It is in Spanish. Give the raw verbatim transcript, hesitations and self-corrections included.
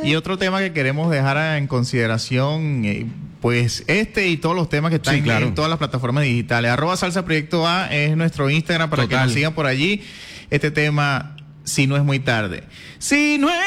Y otro tema que queremos dejar en consideración, eh, pues este y todos los temas que están Sí, claro. en todas las plataformas digitales. Arroba Salsa Proyecto A es nuestro Instagram para Total. que nos sigan por allí. Este tema, si no es muy tarde. Si no es